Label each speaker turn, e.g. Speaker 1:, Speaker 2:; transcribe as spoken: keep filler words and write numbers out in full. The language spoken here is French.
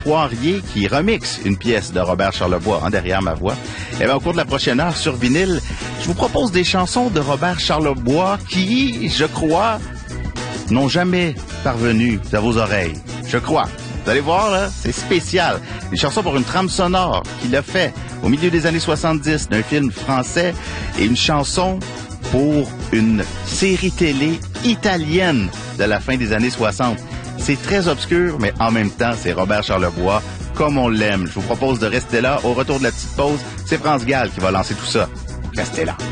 Speaker 1: Poirier qui remixe une pièce de Robert Charlebois, hein, derrière ma voix. Et bien, au cours de la prochaine heure sur vinyle, je vous propose des chansons de Robert Charlebois qui, je crois, n'ont jamais parvenu à vos oreilles. Je crois. Vous allez voir, là, c'est spécial. Des chansons pour une trame sonore qu'il a fait au milieu des années soixante-dix d'un film français et une chanson pour une série télé italienne de la fin des années soixante. C'est très obscur, mais en même temps, c'est Robert Charlebois comme on l'aime. Je vous propose de rester là. Au retour de la petite pause, c'est France Gall qui va lancer tout ça. Restez là.